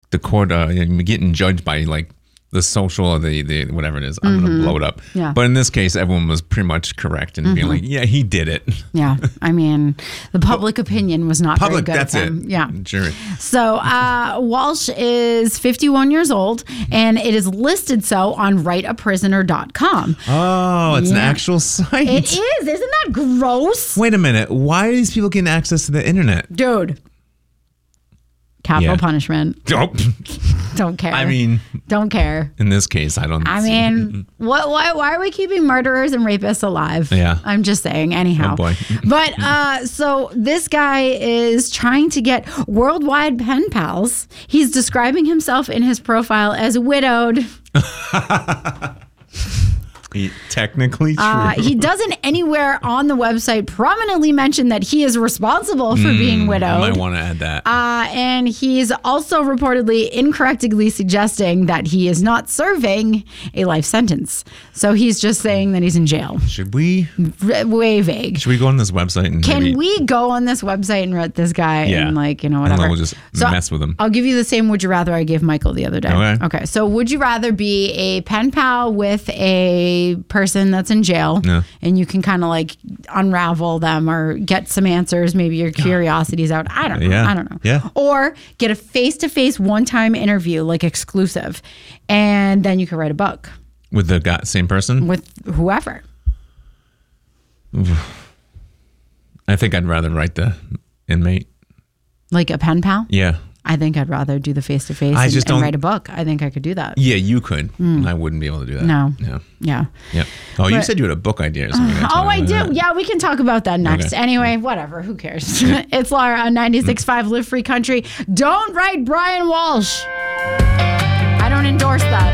the court getting judged by like the social or the whatever it is. I'm going to blow it up. Yeah. But in this case, everyone was pretty much correct in being like, yeah, he did it. Yeah. I mean, the public opinion was not very good. That's of him. it. Yeah. Jury. So Walsh is 51 years old, and it is listed so on writeaprisoner.com. Oh, it's an actual site. It is. Isn't that gross? Wait a minute. Why are these people getting access to the internet? Dude. Capital punishment. Oh. Don't care. I mean, don't care. In this case, I don't. I mean, why are we keeping murderers and rapists alive? Yeah. I'm just saying. Anyhow. Oh boy. But so this guy is trying to get worldwide pen pals. He's describing himself in his profile as widowed. Technically true. He doesn't anywhere on the website prominently mention that he is responsible for being widowed. Might want to add that. And he's also reportedly incorrectly suggesting that he is not serving a life sentence. So he's just saying that he's in jail. Should we? Way vague. Should we go on this website and Can we go on this website and read this guy and whatever? We'll just mess with him. I'll give you the same would you rather I gave Michael the other day. Okay. So would you rather be a pen pal with a person that's in jail and you can kind of like unravel them or get some answers, maybe your curiosity's out. I don't know. Yeah. Or get a face-to-face one-time interview, like exclusive, and then you can write a book. With the same person? With whoever. I think I'd rather write the inmate. Like a pen pal? Yeah. I think I'd rather do the face-to-face and write a book. I think I could do that. Yeah, you could. I wouldn't be able to do that. No. Yeah. Oh, you said you had a book idea or something. I do. That. Yeah, we can talk about that next. Okay. Anyway, whatever. Who cares? It's Laura on 96.5 Live Free Country. Don't write Brian Walsh. I don't endorse that.